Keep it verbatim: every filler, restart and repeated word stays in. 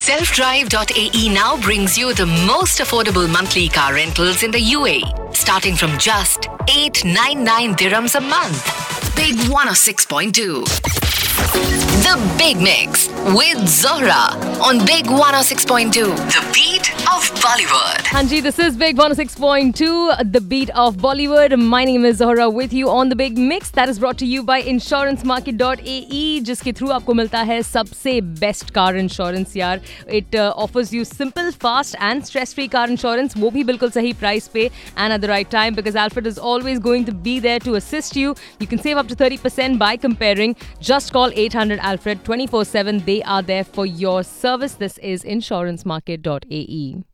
self drive dot a e now brings you the most affordable monthly car rentals in the U A E, starting from just eight hundred ninety-nine dirhams a month. Big one oh six point two. The Big Mix with Zohra on Big one oh six point two. The beat of Bollywood. Hanji, this is Big one oh six point two, the beat of Bollywood. My name is Zohra with you on The Big Mix. That is brought to you by insurance market dot a e, जिसके through आपको मिलता है सबसे best car insurance यार. It uh, offers you simple, fast and stress-free car insurance. वो भी बिल्कुल सही प्राइस पे and at the right time, because Alfred is always going to be there to assist you. You can save up to thirty percent by comparing. Just call eight hundred Alfred twenty-four seven. They are there for your service. This is insurance market dot a e.